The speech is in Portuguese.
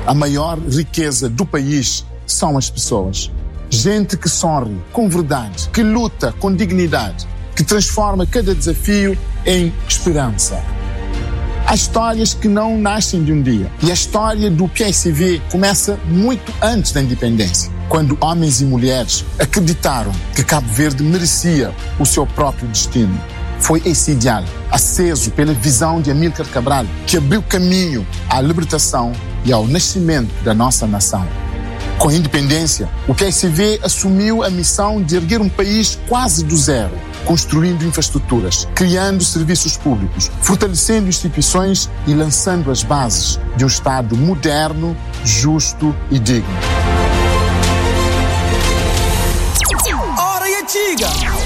A maior riqueza do país são as pessoas. Gente que sorri com verdade, que luta com dignidade, que transforma cada desafio em esperança. Há histórias que não nascem de um dia. E a história do PSV começa muito antes da independência, quando homens e mulheres acreditaram que Cabo Verde merecia o seu próprio destino. Foi esse ideal, aceso pela visão de Amílcar Cabral, que abriu caminho à libertação e ao nascimento da nossa nação. Com a independência, o PSV assumiu a missão de erguer um país quase do zero, construindo infraestruturas, criando serviços públicos, fortalecendo instituições e lançando as bases de um Estado moderno, justo e digno. Hora e antiga!